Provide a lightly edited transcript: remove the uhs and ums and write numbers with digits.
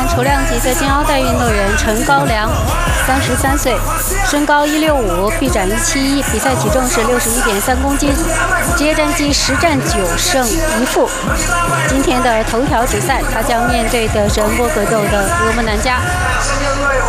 战雏量级的金腰带运动员陈高良，33岁，身高165，臂展171，比赛体重是61.3公斤，职业战绩10战9胜1负。今天的头条比赛，他将面对的是恩波格斗的罗姆南加。